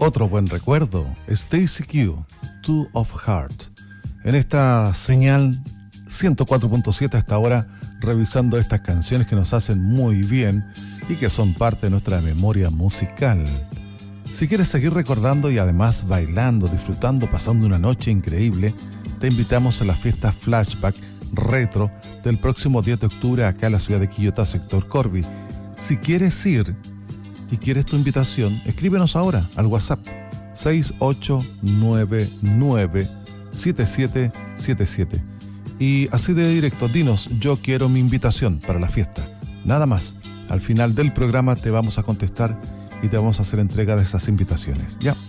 Otro buen recuerdo, Stacy Q, Two of Heart. En esta señal 104.7 hasta ahora, revisando estas canciones que nos hacen muy bien y que son parte de nuestra memoria musical. Si quieres seguir recordando y además bailando, disfrutando, pasando una noche increíble, te invitamos a la fiesta Flashback Retro del próximo 10 de octubre acá en la ciudad de Quillota, sector Corby. Si quieres ir y quieres tu invitación, escríbenos ahora al WhatsApp 68997777 y así de directo, dinos: yo quiero mi invitación para la fiesta. Nada más, al final del programa te vamos a contestar y te vamos a hacer entrega de esas invitaciones. Ya,